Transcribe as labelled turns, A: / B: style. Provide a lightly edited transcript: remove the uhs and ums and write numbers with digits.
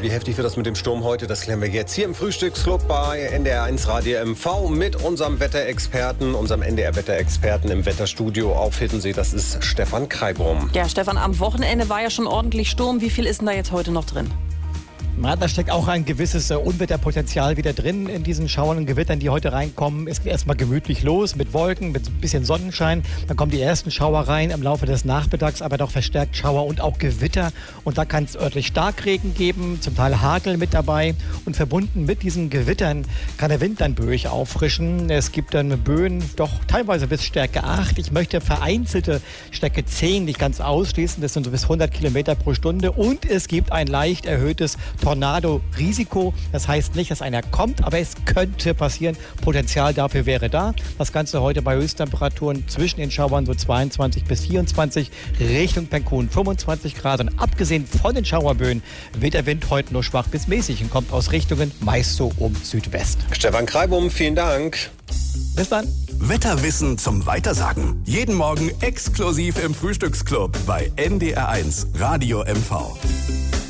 A: Wie heftig wird das mit dem Sturm heute? Das klären wir jetzt hier im Frühstücksclub bei NDR1 Radio MV mit unserem Wetterexperten, unserem NDR-Wetterexperten im Wetterstudio auf Hiddensee. Das ist Stefan Kreibrum.
B: Ja, Stefan, am Wochenende war ja schon ordentlich Sturm. Wie viel ist denn da jetzt heute noch drin?
C: Da steckt auch ein gewisses Unwetterpotenzial wieder drin in diesen Schauern und Gewittern, die heute reinkommen. Es geht erstmal gemütlich los mit Wolken, mit ein bisschen Sonnenschein. Dann kommen die ersten Schauer rein im Laufe des Nachmittags, aber doch verstärkt Schauer und auch Gewitter. Und da kann es örtlich Starkregen geben, zum Teil Hagel mit dabei. Und verbunden mit diesen Gewittern kann der Wind dann böig auffrischen. Es gibt dann Böen, doch teilweise bis Stärke 8. Ich möchte vereinzelte Stärke 10 nicht ganz ausschließen. Das sind so bis 100 Kilometer pro Stunde. Und es gibt ein leicht erhöhtes Tornado-Risiko. Das heißt nicht, dass einer kommt, aber es könnte passieren. Potenzial dafür wäre da. Das Ganze heute bei Höchsttemperaturen zwischen den Schauern so 22 bis 24, Richtung Penkun 25 Grad. Und abgesehen von den Schauerböen wird der Wind heute nur schwach bis mäßig und kommt aus Richtungen meist so um Südwest.
A: Stefan Kreibum, vielen Dank.
C: Bis dann.
D: Wetterwissen zum Weitersagen. Jeden Morgen exklusiv im Frühstücksclub bei NDR1 Radio MV.